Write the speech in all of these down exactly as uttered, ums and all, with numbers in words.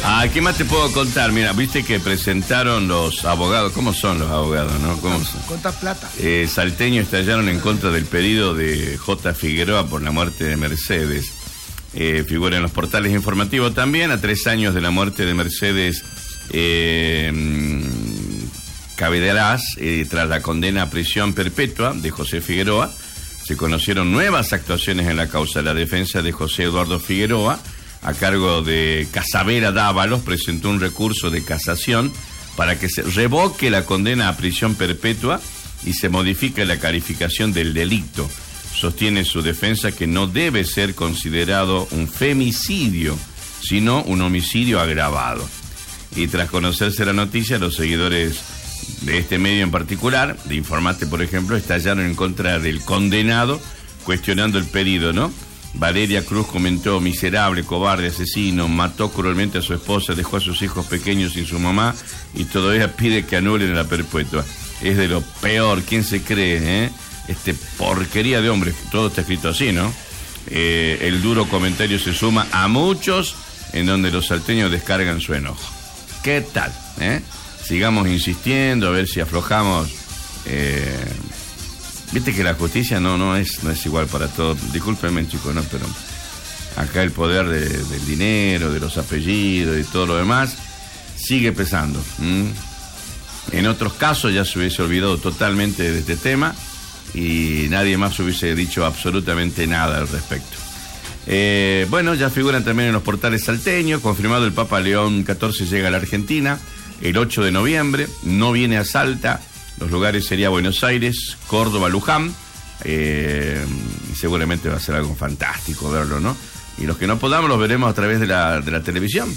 Ah, ¿qué más te puedo contar? Mira, viste que presentaron los abogados. ¿Cómo son los abogados, no? ¿Cómo son? ¿Cuánta plata? Eh, salteños estallaron en contra del pedido de J. Figueroa por la muerte de Mercedes. Eh, figura en los portales informativos también. A tres años de la muerte de Mercedes eh, Cabederaz, eh, tras la condena a prisión perpetua de José Figueroa, se conocieron nuevas actuaciones en la causa. La defensa de José Eduardo Figueroa, a cargo de Casavera Dávalos, presentó un recurso de casación para que se revoque la condena a prisión perpetua y se modifique la calificación del delito. Sostiene su defensa que no debe ser considerado un femicidio, sino un homicidio agravado. Y tras conocerse la noticia, los seguidores de este medio en particular, de Informate por ejemplo, estallaron en contra del condenado, cuestionando el pedido, ¿no? Valeria Cruz comentó: miserable, cobarde, asesino, mató cruelmente a su esposa, dejó a sus hijos pequeños sin su mamá y todavía pide que anulen la perpetua. Es de lo peor, ¿quién se cree, eh? Este porquería de hombre, todo está escrito así, ¿no? Eh, el duro comentario se suma a muchos en donde los salteños descargan su enojo. ¿Qué tal, eh? Sigamos insistiendo, a ver si aflojamos... Eh, Viste que la justicia no no es no es igual para todos. Discúlpenme, chicos, no, pero acá el poder de, del dinero, de los apellidos y todo lo demás sigue pesando. ¿Mm? En otros casos ya se hubiese olvidado totalmente de este tema y nadie más hubiese dicho absolutamente nada al respecto. Eh, bueno, ya figuran también en los portales salteños. Confirmado, el Papa León catorce llega a la Argentina el ocho de noviembre. No viene a Salta. Los lugares serían Buenos Aires, Córdoba, Luján. Eh, seguramente va a ser algo fantástico verlo, ¿no? Y los que no podamos los veremos a través de la, de la televisión.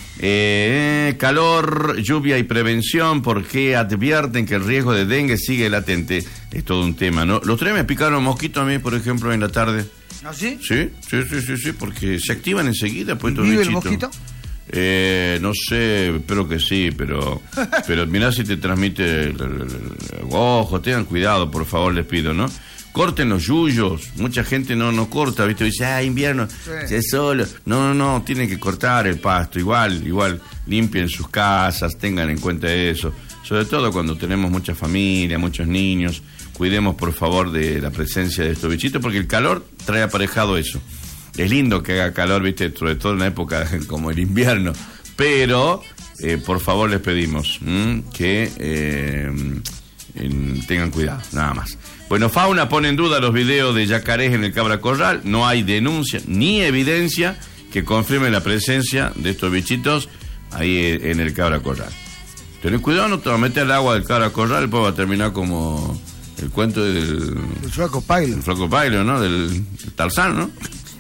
Eh, calor, lluvia y prevención, porque advierten que el riesgo de dengue sigue latente. Es todo un tema, ¿no? Los tres me picaron mosquitos a mí, por ejemplo, en la tarde. ¿Ah, sí? Sí, sí, sí, sí, sí, porque se activan enseguida, pues, estos ¿Vive bichitos. el mosquito? Eh, no sé, espero que sí, pero pero mirá si te transmite el, el, el, el, ojo, tengan cuidado, por favor, les pido, ¿no? Corten los yuyos, mucha gente no, no corta, ¿viste? Dice, ah, invierno, sí. Es solo. No, no, no, tienen que cortar el pasto, igual, igual, limpien sus casas, tengan en cuenta eso, sobre todo cuando tenemos mucha familia, muchos niños, cuidemos por favor de la presencia de estos bichitos, porque el calor trae aparejado eso. Es lindo que haga calor, viste, sobre todo en una época como el invierno, pero eh, por favor les pedimos ¿m? que eh, en, tengan cuidado, nada más. Bueno, Fauna pone en duda los videos de yacarés en el Cabra Corral. No hay denuncia ni evidencia que confirme la presencia de estos bichitos ahí en el Cabra Corral. Tenés cuidado, no te vas a meter al agua del Cabra Corral, después va a terminar como el cuento del... El flaco Pailo. El flaco Pailo, ¿no? Del, del Tarzán, ¿no?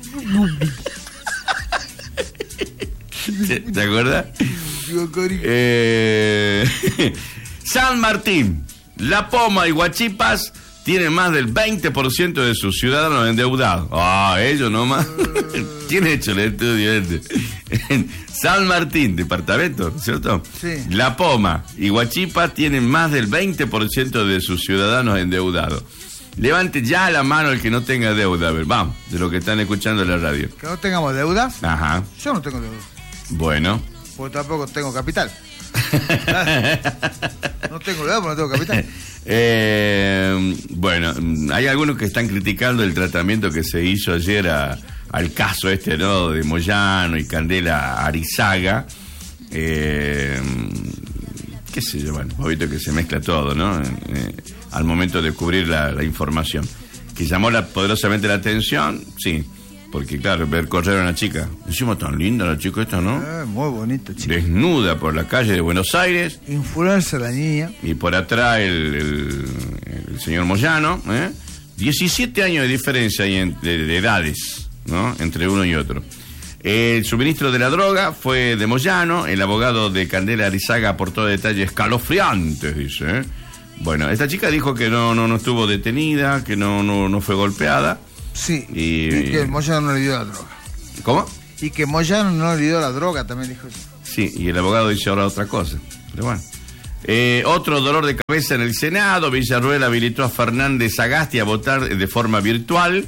¿Te, ¿Te acuerdas? Eh, San Martín, La Poma y Huachipas tienen más del veinte por ciento de sus ciudadanos endeudados. Ah, ellos nomás. ¿Quién ha hecho el estudio este? En San Martín, departamento, ¿cierto? Sí. La Poma y Huachipas tienen más del veinte por ciento de sus ciudadanos endeudados. Levante ya la mano el que no tenga deuda. A ver, vamos, de lo que están escuchando en la radio. ¿Que no tengamos deuda? Ajá. Yo no tengo deuda. Bueno. Porque tampoco tengo capital. No tengo deuda porque no tengo capital. Eh, bueno, hay algunos que están criticando el tratamiento que se hizo ayer a, al caso este, ¿no? De Moyano y Candela Arizaga. Eh, qué sé yo, bueno, obvio que se mezcla todo, ¿no? Eh, al momento de cubrir la, la información. Que llamó la, poderosamente la atención, sí, porque claro, ver correr a una chica, decimos tan linda la chica esta, ¿no? Eh, muy bonita chica. Desnuda por la calle de Buenos Aires. Influencer la niña. Y por atrás el, el, el señor Moyano, ¿eh? diecisiete años de diferencia y en, de, de edades, ¿no? Entre uno y otro. El suministro de la droga fue de Moyano. El abogado de Candela Arizaga aportó detalles escalofriantes, dice, ¿eh? Bueno, esta chica dijo que no no no estuvo detenida, que no no, no fue golpeada. Sí, y, y que Moyano no le dio la droga. ¿Cómo? Y que Moyano no le dio la droga, también dijo eso. Sí, y el abogado dice ahora otra cosa, pero bueno. Eh, otro dolor de cabeza en el Senado. Villarruel habilitó a Fernández Sagasti a votar de forma virtual.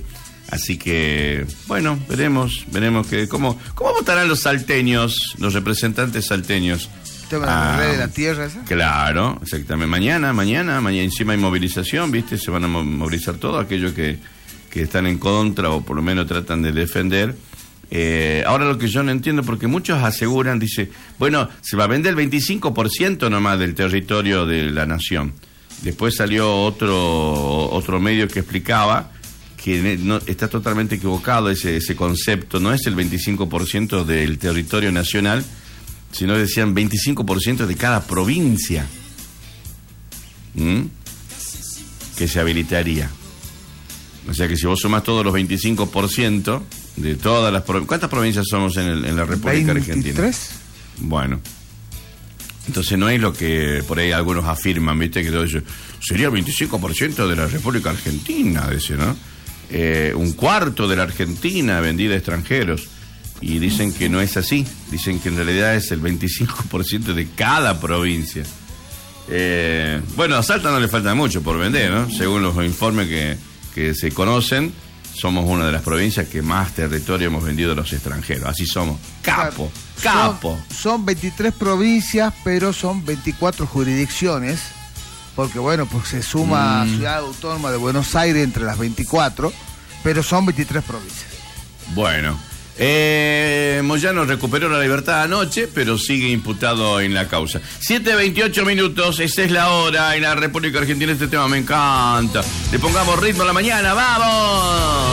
Así que, bueno, veremos, veremos que cómo, cómo votarán los salteños, los representantes salteños. ¿Tema de la red de la tierra esa? Claro, exactamente. Mañana, mañana, mañana encima hay movilización, ¿viste? Se van a movilizar todos aquellos que, que están en contra o por lo menos tratan de defender. Eh, ahora lo que yo no entiendo, porque muchos aseguran, dice, bueno, se va a vender el veinticinco por ciento nomás del territorio de la nación. Después salió otro, otro medio que explicaba que no, está totalmente equivocado ese, ese concepto, no es el veinticinco por ciento del territorio nacional, sino decían veinticinco por ciento de cada provincia. ¿Mm? Que se habilitaría. O sea que si vos sumás todos los veinticinco por ciento de todas las provincias... ¿Cuántas provincias somos en, el, en la República Argentina? ¿veintitrés? Bueno. Entonces no es lo que por ahí algunos afirman, ¿viste? Que todo eso sería el veinticinco por ciento de la República Argentina, dice, ¿no? Eh, un cuarto de la Argentina vendida a extranjeros. Y dicen que no es así. Dicen que en realidad es el veinticinco por ciento de cada provincia. Eh, bueno, a Salta no le falta mucho por vender, ¿no? Según los informes que, que se conocen, somos una de las provincias que más territorio hemos vendido a los extranjeros. Así somos. Capo, capo. Son, son veintitrés provincias, pero son veinticuatro jurisdicciones. Porque bueno, pues se suma mm. Ciudad Autónoma de Buenos Aires entre las veinticuatro, pero son veintitrés provincias. Bueno, eh, Moyano recuperó la libertad anoche, pero sigue imputado en la causa. siete veintiocho minutos, esa es la hora en la República Argentina. Este tema me encanta. Le pongamos ritmo a la mañana, ¡vamos!